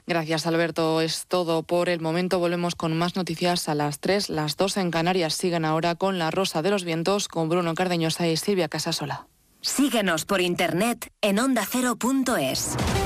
Gracias, Alberto. Es todo por el momento. Volvemos con más noticias a las 3. Las 2 en Canarias siguen ahora con La Rosa de los Vientos, con Bruno Cardeñosa y Silvia Casasola. Síguenos por internet en ondacero.es.